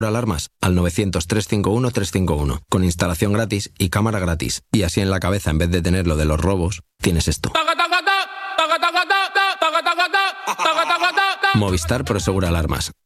Alarmas al 900-351-351 con instalación gratis y cámara gratis. Y así en la cabeza, en vez de tener lo de los robos, tienes esto. Movistar Prosegura Alarmas.